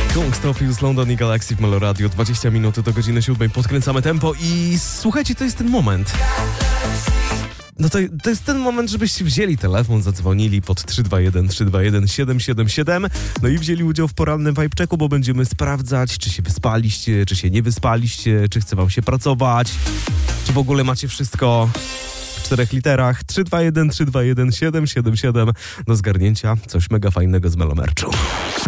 Kungstophius, London i Galaxy w Melo Radio. 20 minut do godziny 7. Podkręcamy tempo i słuchajcie, to jest ten moment. No to jest ten moment, żebyście wzięli telefon, zadzwonili pod 321-321-777, no i wzięli udział w porannym vibe checku, bo będziemy sprawdzać, czy się wyspaliście, czy się nie wyspaliście, czy chce wam się pracować, czy w ogóle macie wszystko w 4 literach. 321-321-777 do zgarnięcia coś mega fajnego z Melomerczu.